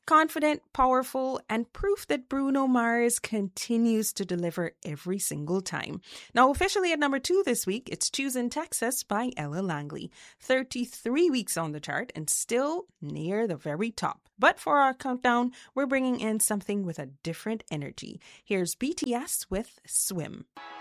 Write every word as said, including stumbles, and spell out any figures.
Confident, powerful, and proof that Bruno Mars continues to deliver every single time. Now, officially at number two this week, it's Choosing Texas by Ella Langley. thirty-three weeks on the chart and still near the very top. But for our countdown, we're bringing in something with a different energy. Here's B T S with Swim.